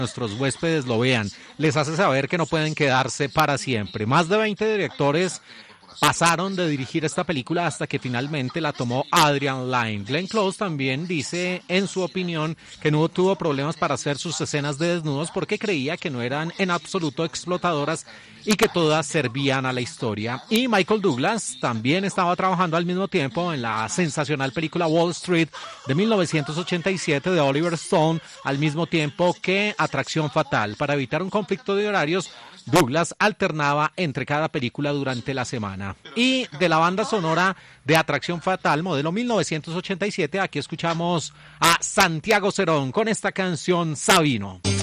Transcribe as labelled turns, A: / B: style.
A: nuestros huéspedes lo vean. Les hace saber que no pueden quedarse para siempre. Más de 20 directores pasaron de dirigir esta película hasta que finalmente la tomó Adrian Lyne. Glenn Close también dice en su opinión que no tuvo problemas para hacer sus escenas de desnudos porque creía que no eran en absoluto explotadoras y que todas servían a la historia. Y Michael Douglas también estaba trabajando al mismo tiempo en la sensacional película Wall Street de 1987 de Oliver Stone, al mismo tiempo que Atracción Fatal. Para evitar un conflicto de horarios, Douglas alternaba entre cada película durante la semana. Y de la banda sonora de Atracción Fatal, modelo 1987, aquí escuchamos a Santiago Cerón con esta canción Sabino.